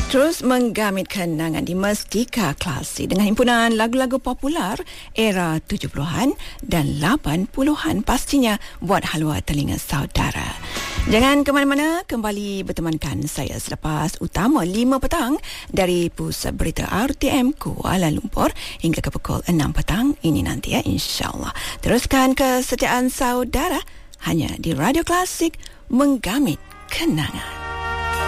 Terus menggamit kenangan di Mestika Klasik dengan himpunan lagu-lagu popular era 70-an dan 80-an pastinya buat halwa telinga saudara. Jangan ke mana-mana, kembali bertemankan saya selepas utama 5 petang dari Pusat Berita RTM Kuala Lumpur hingga ke pukul 6 petang ini nanti ya, insyaAllah. Teruskan kesetiaan saudara hanya di Radio Klasik, menggamit kenangan.